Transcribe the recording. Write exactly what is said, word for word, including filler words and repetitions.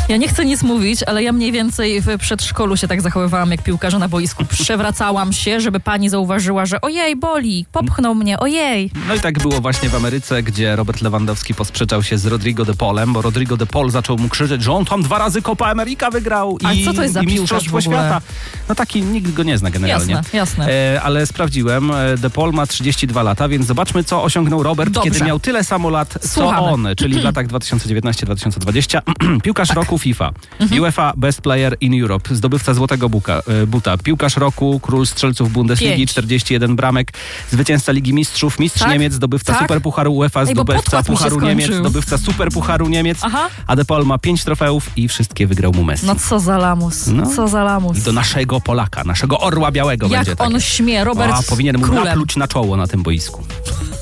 Ja nie chcę nic mówić, ale ja mniej więcej w przedszkolu się tak zachowywałam jak piłkarze na boisku. Przewracałam się, żeby pani zauważyła, że ojej, boli, popchnął mnie, ojej. No i tak było właśnie w Ameryce, gdzie Robert Lewandowski posprzeczał się z Rodrigo de Paulem, bo Rodrigo de Paul zaczął mu krzyczeć, że on tam dwa razy Copa America wygrał A i, co to jest za i piłkarz Mistrzostwo w ogóle? Świata. No taki, nikt go nie zna generalnie. Jasne, jasne. E, ale sprawdziłem, de Paul ma trzydzieści dwa lata, więc zobaczmy, co osiągnął Robert, Dobrze. kiedy miał tyle samo lat, co Słuchamy. on, czyli w latach dwa tysiące dziewiętnasty dwa tysiące dwudziesty. Piłkarz roku FIFA, Mhm. UEFA Best Player in Europe, zdobywca złotego buka, e, buta, piłkarz roku, król strzelców Bundesligi, Pięć. czterdzieści jeden bramek, zwycięzca Ligi Mistrzów, mistrz Tak? Niemiec, zdobywca Tak? Superpucharu UEFA, Ej, bo zdobywca podkład mi się Pucharu Niemiec, skończył. zdobywca Superpucharu Niemiec, Aha. a de Paul ma pięć trofeów i wszystkie wygrał mu Messi. No co za lamus, No. co za lamus. I do naszego Polaka, naszego orła białego Jak będzie on takie. śmie, Robert A, powinien mu królem. napluć na czoło na tym boisku.